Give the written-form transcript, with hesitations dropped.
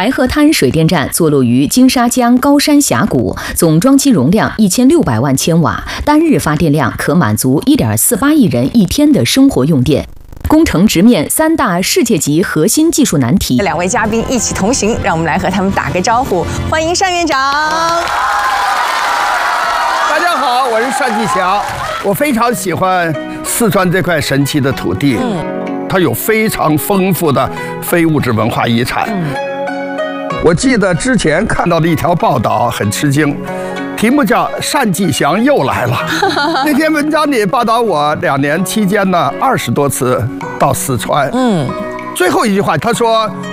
白鹤滩水电站坐落于金沙江高山峡谷，总装机容量1600万千瓦，单日发电量可满足1.48亿人一天的生活用电。工程直面3大世界级核心技术难题。 2位嘉宾一起同行，让我们来和他们打个招呼。欢迎单院长。 大家好，我是单霁翔。我非常喜欢四川这块神奇的土地，它有非常丰富的非物质文化遗产。我记得之前看到的一条报道很吃惊，题目叫“单霁翔又来了”。那篇文章里报道我2年期间呢20多次到四川。最后一句话他说